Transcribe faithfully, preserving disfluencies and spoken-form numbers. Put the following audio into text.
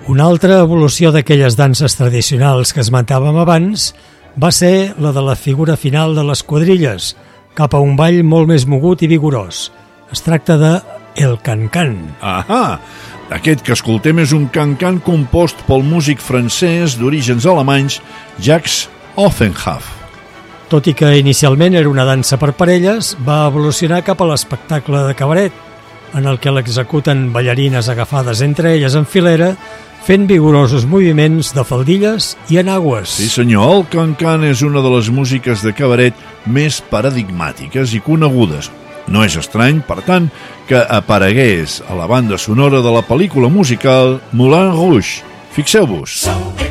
Una altra evolució d'aquelles danses tradicionals que esmentàvem abans va ser la de la figura final de les quadrilles, cap a un ball molt més mogut i vigorós. Es tracta de el can-can. Ahà! Aquest que escoltem és un can-can compost pel músic francès d'orígens alemanys Jacques Offenhaf. Tot i que inicialment era una dansa per parelles, va evolucionar cap a l'espectacle de cabaret, en el que l'executen ballarines agafades entre elles en filera, fent vigorosos moviments de faldilles i enagües. Sí senyor, el can-can és una de les músiques de cabaret més paradigmàtiques i conegudes. No és estrany, per tant, que aparegués a la banda sonora de la pel·lícula musical Moulin Rouge. Fixeu-vos.